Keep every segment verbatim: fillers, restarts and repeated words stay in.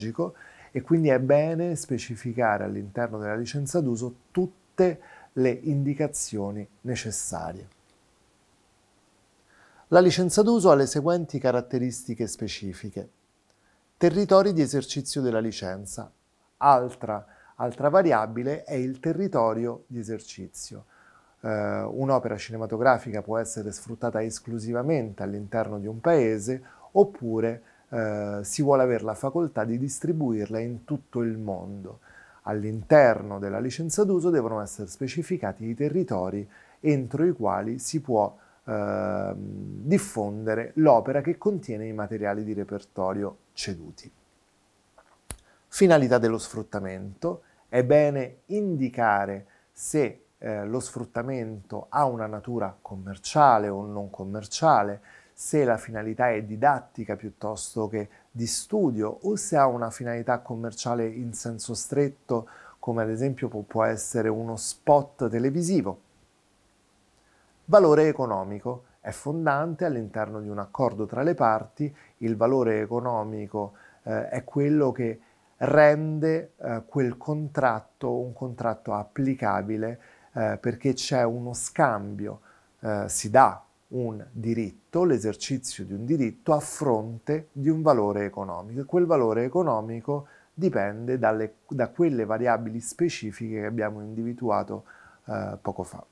e quindi è bene specificare all'interno della licenza d'uso tutte le indicazioni necessarie. La licenza d'uso ha le seguenti caratteristiche specifiche. Territori di esercizio della licenza. Altra, altra variabile è il territorio di esercizio. Uh, un'opera cinematografica può essere sfruttata esclusivamente all'interno di un paese oppure uh, si vuole avere la facoltà di distribuirla in tutto il mondo. All'interno della licenza d'uso devono essere specificati i territori entro i quali si può uh, diffondere l'opera che contiene i materiali di repertorio ceduti. Finalità dello sfruttamento. È bene indicare se Eh, lo sfruttamento ha una natura commerciale o non commerciale, se la finalità è didattica piuttosto che di studio o se ha una finalità commerciale in senso stretto, come ad esempio può, può essere uno spot televisivo. Valore economico. È fondante all'interno di un accordo tra le parti. Il valore economico eh, è quello che rende eh, quel contratto un contratto applicabile Eh, perché c'è uno scambio, eh, si dà un diritto, l'esercizio di un diritto a fronte di un valore economico e quel valore economico dipende dalle, da quelle variabili specifiche che abbiamo individuato eh, poco fa.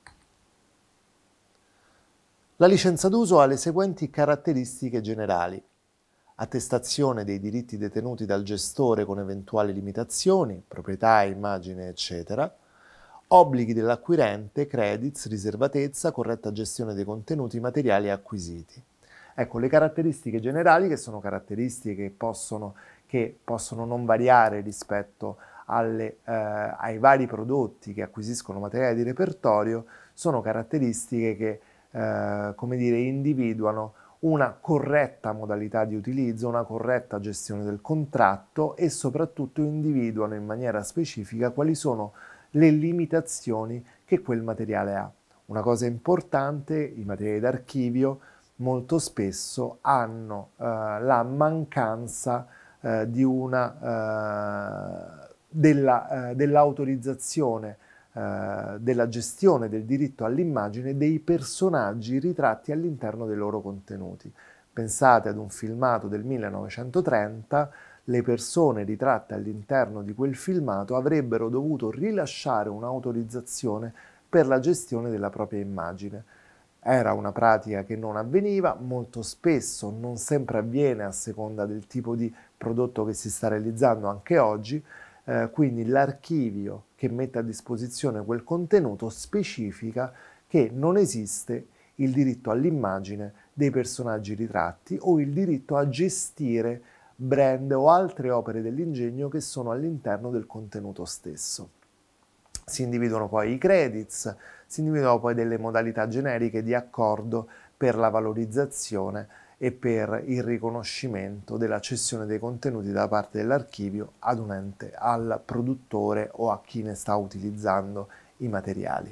La licenza d'uso ha le seguenti caratteristiche generali. Attestazione dei diritti detenuti dal gestore con eventuali limitazioni, proprietà, immagine, eccetera. Obblighi dell'acquirente, credits, riservatezza, corretta gestione dei contenuti materiali acquisiti. Ecco, le caratteristiche generali, che sono caratteristiche che possono, che possono non variare rispetto alle, eh, ai vari prodotti che acquisiscono materiale di repertorio, sono caratteristiche che, eh, come dire, individuano una corretta modalità di utilizzo, una corretta gestione del contratto e soprattutto individuano in maniera specifica quali sono le limitazioni che quel materiale ha. Una cosa importante, i materiali d'archivio molto spesso hanno eh, la mancanza eh, di una, eh, della, eh, dell'autorizzazione, eh, della gestione del diritto all'immagine dei personaggi ritratti all'interno dei loro contenuti. Pensate ad un filmato del millenovecentotrenta, le persone ritratte all'interno di quel filmato avrebbero dovuto rilasciare un'autorizzazione per la gestione della propria immagine. Era una pratica che non avveniva, molto spesso non sempre avviene a seconda del tipo di prodotto che si sta realizzando anche oggi, eh, quindi l'archivio che mette a disposizione quel contenuto specifica che non esiste il diritto all'immagine dei personaggi ritratti o il diritto a gestire brand o altre opere dell'ingegno che sono all'interno del contenuto stesso. Si individuano poi i credits, si individuano poi delle modalità generiche di accordo per la valorizzazione e per il riconoscimento della cessione dei contenuti da parte dell'archivio ad un ente, al produttore o a chi ne sta utilizzando i materiali.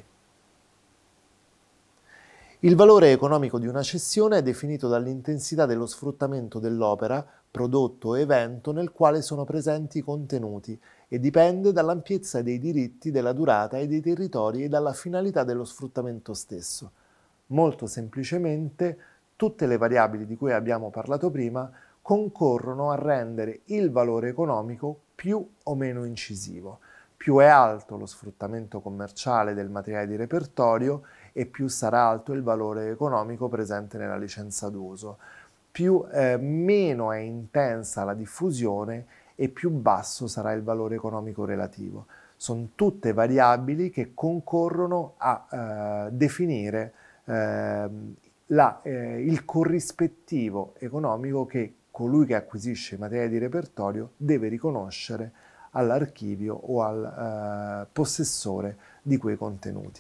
Il valore economico di una cessione è definito dall'intensità dello sfruttamento dell'opera, prodotto o evento nel quale sono presenti i contenuti e dipende dall'ampiezza dei diritti, della durata e dei territori e dalla finalità dello sfruttamento stesso. Molto semplicemente, tutte le variabili di cui abbiamo parlato prima concorrono a rendere il valore economico più o meno incisivo. Più è alto lo sfruttamento commerciale del materiale di repertorio e più sarà alto il valore economico presente nella licenza d'uso. Più eh, meno è intensa la diffusione e più basso sarà il valore economico relativo. Sono tutte variabili che concorrono a eh, definire eh, la, eh, il corrispettivo economico che colui che acquisisce i materiali di repertorio deve riconoscere all'archivio o al eh, possessore di quei contenuti.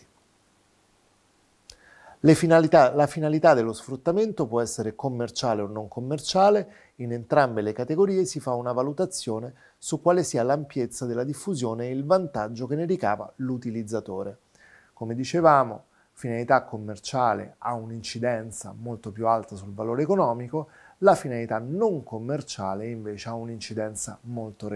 Le finalità, la finalità dello sfruttamento può essere commerciale o non commerciale, in entrambe le categorie si fa una valutazione su quale sia l'ampiezza della diffusione e il vantaggio che ne ricava l'utilizzatore. Come dicevamo, finalità commerciale ha un'incidenza molto più alta sul valore economico, La finalità non commerciale invece ha un'incidenza molto